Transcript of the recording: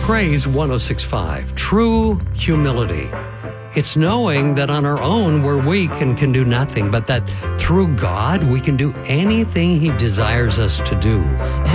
Praise 106.5. True humility. It's knowing that on our own we're weak and can do nothing, but that through God we can do anything He desires us to do.